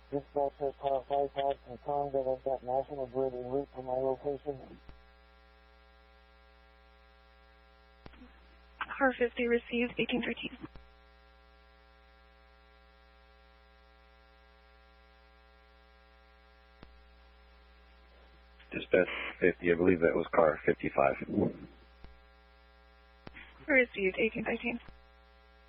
Dispatcher car 5 has confirmed that I've got National Grid en route to my location. Car 50 received 1813. Dispatch 50, I believe that was car 55. Received 1813.